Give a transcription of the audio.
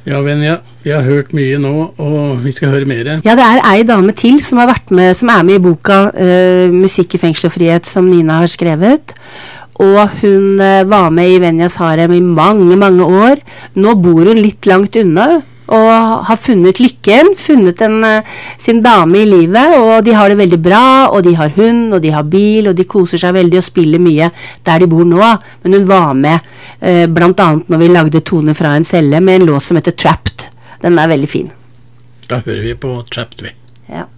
Ja, Venja, vi har hørt mye nå, og vi skal høre mer. Ja, det ei dame til som har vært med, som med i boka Musikk i fengsel og frihet, som Nina har skrevet. Og hun var med i Venjas harem i mange, mange år. Nå bor hun litt langt unna, og har funnet lykken, funnet sin dame i livet, og de har det veldig bra, og de har hund, og de har bil, og de koser seg veldig og spiller mye der de bor nå. Men hun var med, blant annet når vi lagde Tone fra en celle, med en låt som heter Trapped. Den veldig fin. Da hører vi på Trapped, vi. Ja.